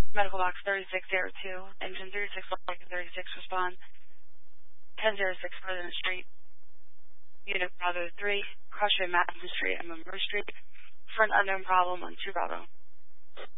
Medical box 3602, engine 36 36, respond. 1006 President Street, Unit Bravo 3, cross Madison Street and Monroe Street for an unknown problem on 2 Bravo.